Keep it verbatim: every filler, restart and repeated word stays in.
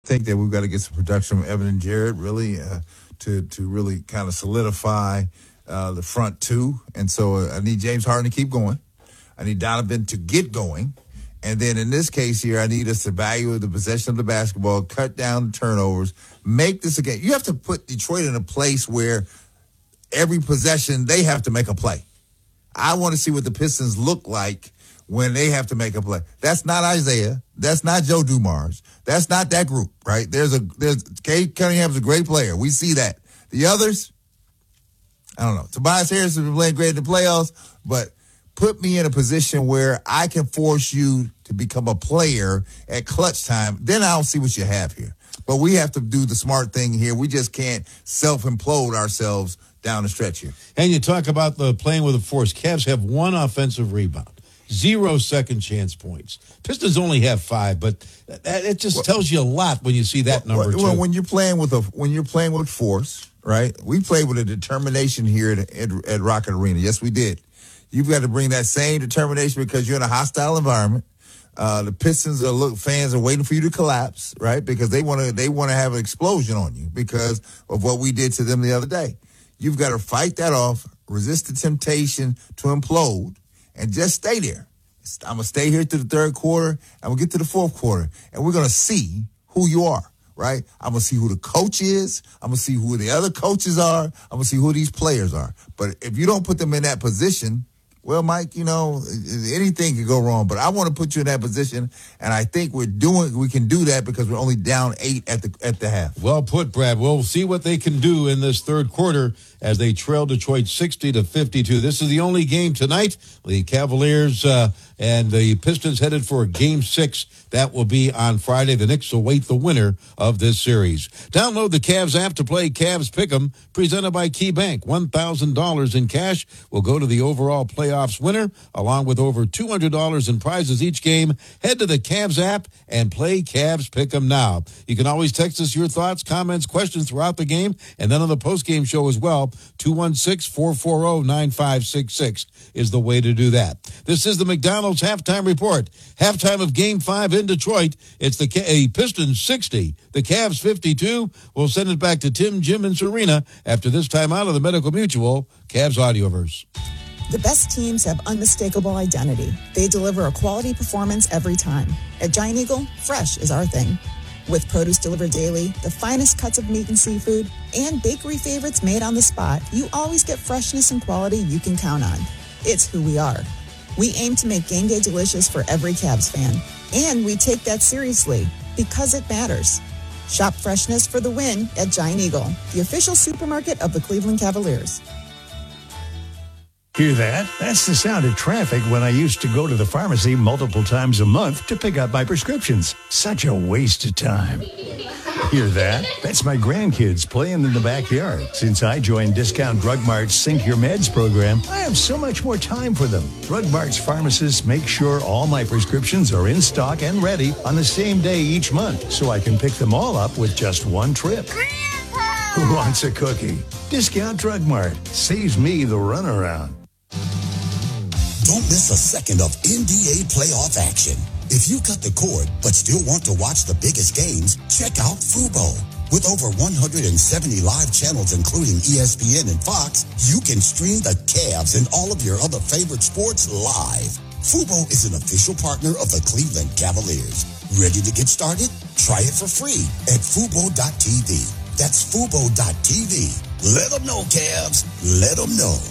think that we've got to get some production from Evan and Jared, really, uh, to to really kind of solidify uh, the front two. And so uh, I need James Harden to keep going. I need Donovan to get going. And then in this case here, I need us to value the possession of the basketball, cut down the turnovers, make this a game. You have to put Detroit in a place where every possession they have to make a play. I want to see what the Pistons look like when they have to make a play. That's not Isaiah. That's not Joe Dumars. That's not that group, right? There's a there's Cade Cunningham's a great player. We see that. The others, I don't know. Tobias Harris has been playing great in the playoffs, but put me in a position where I can force you to become a player at clutch time. Then I'll see what you have here. But we have to do the smart thing here. We just can't self-implode ourselves down the stretch here. And you talk about the playing with a force. Cavs have one offensive rebound, zero second chance points. Pistons only have five, but that, it just well, tells you a lot when you see that well, number. Well, two. when you're playing with a when you're playing with force, right? We played with a determination here at, at, at Rocket Arena. Yes, we did. You've got to bring that same determination because you're in a hostile environment. Uh, the Pistons are look fans are waiting for you to collapse, right? Because they want to they want to have an explosion on you because of what we did to them the other day. You've got to fight that off, resist the temptation to implode, and just stay there. I'm gonna stay here to the third quarter, and we'll get to the fourth quarter, and we're gonna see who you are, right? I'm gonna see who the coach is. I'm gonna see who the other coaches are. I'm gonna see who these players are. But if you don't put them in that position, well, Mike, you know, anything could go wrong, but I want to put you in that position, and I think we're doing, we can do that because we're only down eight at the at the half. Well put, Brad. We'll see what they can do in this third quarter as they trail Detroit sixty to fifty-two. This is the only game tonight. The Cavaliers uh, and the Pistons headed for game six. That will be on Friday. The Knicks await the winner of this series. Download the Cavs app to play Cavs Pick'em, presented by KeyBank. one thousand dollars in cash will go to the overall playoffs winner, along with over two hundred dollars in prizes each game. Head to the Cavs app and play Cavs Pick'em now. You can always text us your thoughts, comments, questions throughout the game, and then on the postgame show as well. two one six, four four zero, nine five six six is the way to do that. This is the McDonald's Halftime Report. Halftime of Game five in Detroit. It's the K- Pistons sixty, the Cavs fifty-two. We'll send it back to Tim, Jim, and Serena after this time out of the Medical Mutual Cavs Audioverse. The best teams have unmistakable identity. They deliver a quality performance every time. At Giant Eagle, fresh is our thing. With produce delivered daily, the finest cuts of meat and seafood, and bakery favorites made on the spot, you always get freshness and quality you can count on. It's who we are. We aim to make game day delicious for every Cavs fan. And we take that seriously, because it matters. Shop freshness for the win at Giant Eagle, the official supermarket of the Cleveland Cavaliers. Hear that? That's the sound of traffic when I used to go to the pharmacy multiple times a month to pick up my prescriptions. Such a waste of time. Hear that? That's my grandkids playing in the backyard. Since I joined Discount Drug Mart's Sync Your Meds program, I have so much more time for them. Drug Mart's pharmacists make sure all my prescriptions are in stock and ready on the same day each month, so I can pick them all up with just one trip. Grandpa! Who wants a cookie? Discount Drug Mart saves me the runaround. Don't miss a second of N B A playoff action. If you cut the cord but still want to watch the biggest games, check out Fubo. With over one hundred seventy live channels, including E S P N and Fox, you can stream the Cavs and all of your other favorite sports live. Fubo is an official partner of the Cleveland Cavaliers. Ready to get started? Try it for free at fubo dot t v. That's fubo dot t v. Let them know, Cavs. Let them know.